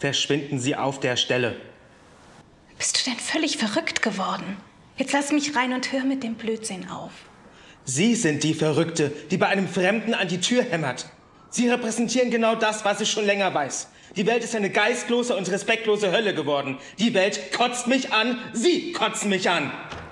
verschwinden Sie auf der Stelle. Bist du denn völlig verrückt geworden? Jetzt lass mich rein und hör mit dem Blödsinn auf. Sie sind die Verrückte, die bei einem Fremden an die Tür hämmert. Sie repräsentieren genau das, was ich schon länger weiß. Die Welt ist eine geistlose und respektlose Hölle geworden. Die Welt kotzt mich an, Sie kotzen mich an.